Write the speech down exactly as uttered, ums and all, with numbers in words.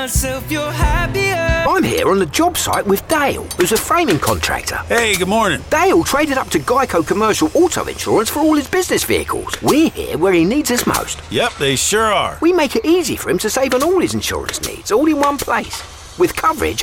I'm here on the job site with Dale, who's a framing contractor. Hey, good morning. Dale traded up to Geico Commercial Auto Insurance for all his business vehicles. We're here where he needs us most. Yep, they sure are. We make it easy for him to save on all his insurance needs, all in one place. With coverage